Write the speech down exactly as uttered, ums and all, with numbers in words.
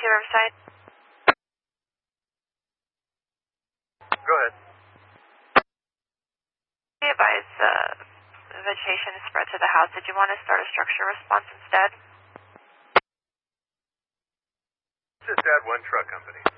Riverside. Go ahead. Be advised, uh, the vegetation is spread to the house. Did you want to start a structure response instead? Just add one truck company.